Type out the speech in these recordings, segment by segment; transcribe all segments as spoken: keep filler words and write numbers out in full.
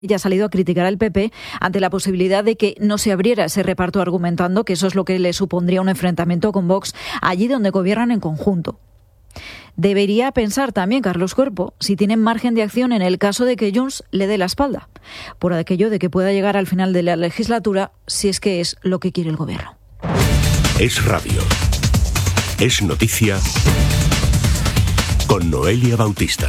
Ya ha salido a criticar al P P ante la posibilidad de que no se abriera ese reparto, argumentando que eso es lo que le supondría un enfrentamiento con Vox allí donde gobiernan en conjunto. Debería pensar también Carlos Cuerpo si tienen margen de acción en el caso de que Junts le dé la espalda, por aquello de que pueda llegar al final de la legislatura si es que es lo que quiere el gobierno. Es radio. Es noticia con Noelia Bautista.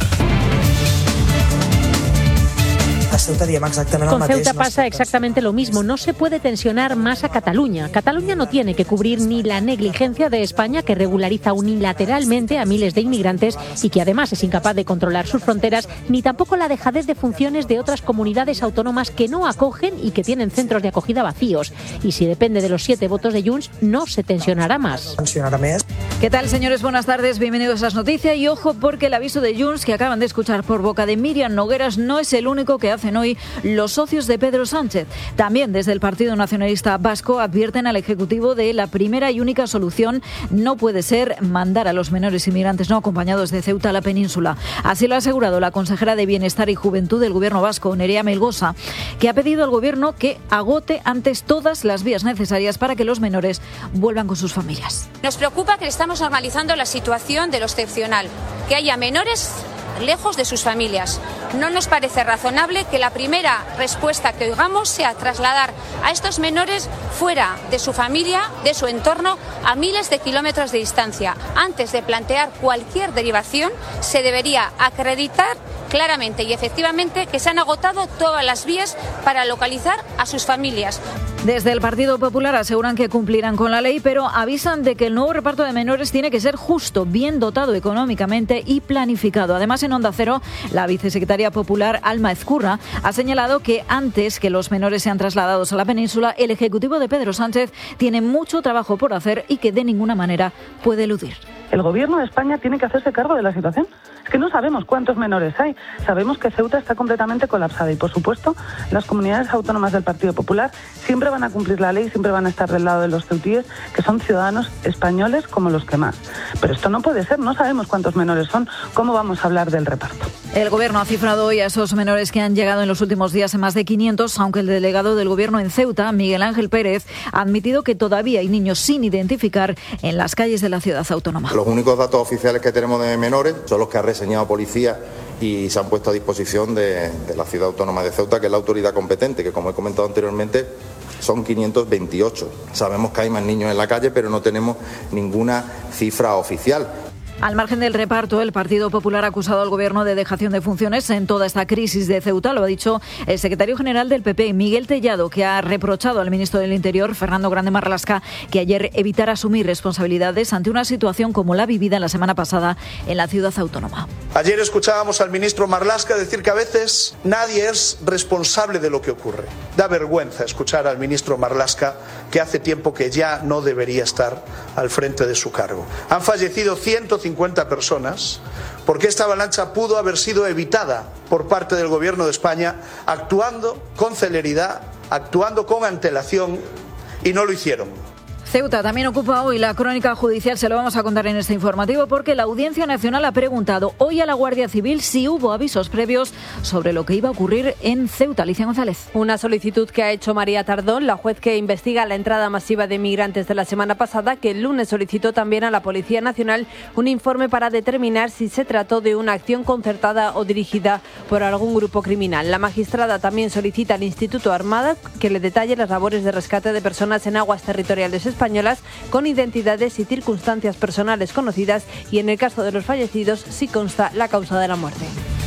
Con Ceuta pasa exactamente lo mismo. No se puede tensionar más a Cataluña. Cataluña no tiene que cubrir ni la negligencia de España, que regulariza unilateralmente a miles de inmigrantes y que además es incapaz de controlar sus fronteras, ni tampoco la dejadez de funciones de otras comunidades autónomas que no acogen y que tienen centros de acogida vacíos. Y si depende de los siete votos de Junts, no se tensionará más. ¿Qué tal, señores? Buenas tardes, bienvenidos a Las Noticias. Y ojo, porque el aviso de Junts que acaban de escuchar por boca de Míriam Nogueras no es el único que hacen hoy los socios de Pedro Sánchez. También desde el Partido Nacionalista Vasco advierten al Ejecutivo de la primera y única solución no puede ser mandar a los menores inmigrantes no acompañados de Ceuta a la península. Así lo ha asegurado la consejera de Bienestar y Juventud del Gobierno vasco, Nerea Melgosa, que ha pedido al Gobierno que agote antes todas las vías necesarias para que los menores vuelvan con sus familias. Nos preocupa que estamos normalizando la situación de lo excepcional, que haya menores lejos de sus familias. No nos parece razonable que la primera respuesta que oigamos sea trasladar a estos menores fuera de su familia, de su entorno, a miles de kilómetros de distancia. Antes de plantear cualquier derivación, se debería acreditar claramente y efectivamente que se han agotado todas las vías para localizar a sus familias. Desde el Partido Popular aseguran que cumplirán con la ley, pero avisan de que el nuevo reparto de menores tiene que ser justo, bien dotado económicamente y planificado. Además, en Onda Cero, la vicesecretaria popular Alma Ezcurra ha señalado que antes que los menores sean trasladados a la península, el Ejecutivo de Pedro Sánchez tiene mucho trabajo por hacer y que de ninguna manera puede eludir. El Gobierno de España tiene que hacerse cargo de la situación. Es que no sabemos cuántos menores hay. Sabemos que Ceuta está completamente colapsada y, por supuesto, las comunidades autónomas del Partido Popular siempre van a cumplir la ley, siempre van a estar del lado de los ceutíes, que son ciudadanos españoles como los que más. Pero esto no puede ser, no sabemos cuántos menores son. ¿Cómo vamos a hablar del reparto? El Gobierno ha cifrado hoy a esos menores que han llegado en los últimos días en más de quinientos, aunque el delegado del Gobierno en Ceuta, Miguel Ángel Pérez, ha admitido que todavía hay niños sin identificar en las calles de la ciudad autónoma. Los únicos datos oficiales que tenemos de menores son los que ha reseñado policía y se han puesto a disposición de, de la ciudad autónoma de Ceuta, que es la autoridad competente, que como he comentado anteriormente son quinientos veintiocho. Sabemos que hay más niños en la calle, pero no tenemos ninguna cifra oficial. Al margen del reparto, el Partido Popular ha acusado al Gobierno de dejación de funciones en toda esta crisis de Ceuta. Lo ha dicho el secretario general del P P, Miguel Tellado, que ha reprochado al ministro del Interior, Fernando Grande Marlaska, que ayer evitara asumir responsabilidades ante una situación como la vivida la semana pasada en la ciudad autónoma. Ayer escuchábamos al ministro Marlaska decir que a veces nadie es responsable de lo que ocurre. Da vergüenza escuchar al ministro Marlaska, que hace tiempo que ya no debería estar al frente de su cargo. Han fallecido ciento cincuenta personas porque esta avalancha pudo haber sido evitada por parte del Gobierno de España actuando con celeridad, actuando con antelación, y no lo hicieron. Ceuta también ocupa hoy la crónica judicial, se lo vamos a contar en este informativo, porque la Audiencia Nacional ha preguntado hoy a la Guardia Civil si hubo avisos previos sobre lo que iba a ocurrir en Ceuta. Alicia González. Una solicitud que ha hecho María Tardón, la juez que investiga la entrada masiva de migrantes de la semana pasada, que el lunes solicitó también a la Policía Nacional un informe para determinar si se trató de una acción concertada o dirigida por algún grupo criminal. La magistrada también solicita al Instituto Armada que le detalle las labores de rescate de personas en aguas territoriales españolas españolas con identidades y circunstancias personales conocidas, y en el caso de los fallecidos sí consta la causa de la muerte.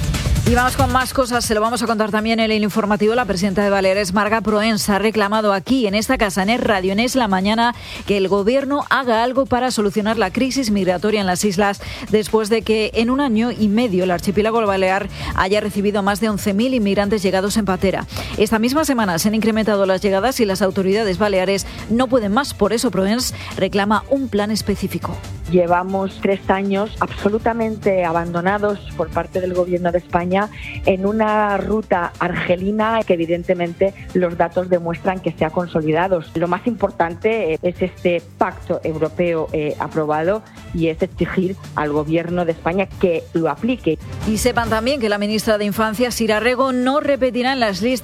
Y vamos con más cosas, se lo vamos a contar también en el informativo. La presidenta de Baleares, Marga Proens, ha reclamado aquí, en esta casa, en Es Radio, en Es la Mañana, que el Gobierno haga algo para solucionar la crisis migratoria en las islas, después de que en un año y medio el archipiélago balear haya recibido más de once mil inmigrantes llegados en patera. Esta misma semana se han incrementado las llegadas y las autoridades baleares no pueden más. Por eso Proens reclama un plan específico. Llevamos tres años absolutamente abandonados por parte del Gobierno de España España en una ruta argelina que evidentemente los datos demuestran que se ha consolidado. Lo más importante es este pacto europeo eh, aprobado y es exigir al Gobierno de España que lo aplique. Y sepan también que la ministra de Infancia, Sira Rego, no repetirá en las listas